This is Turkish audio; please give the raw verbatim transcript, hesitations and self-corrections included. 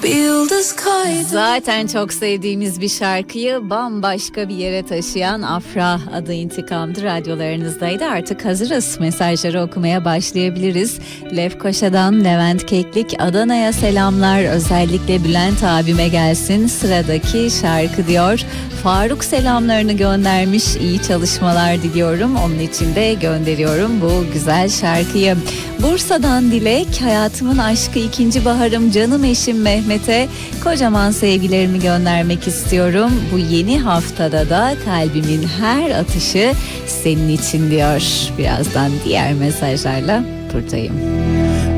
Zaten çok sevdiğimiz bir şarkıyı bambaşka bir yere taşıyan Afra adı İntikam'dı radyolarınızdaydı. Artık hazırız, mesajları okumaya başlayabiliriz. Lefkoşa'dan Levent Keklik, Adana'ya selamlar, özellikle Bülent abime gelsin sıradaki şarkı diyor. Faruk selamlarını göndermiş, iyi çalışmalar diliyorum, onun için de gönderiyorum bu güzel şarkıyı. Bursa'dan Dilek, hayatımın aşkı ikinci baharım canım eşim Mehmet'e kocaman sevgilerimi göndermek istiyorum. Bu yeni haftada da kalbimin her atışı senin için diyor. Birazdan diğer mesajlarla buradayım.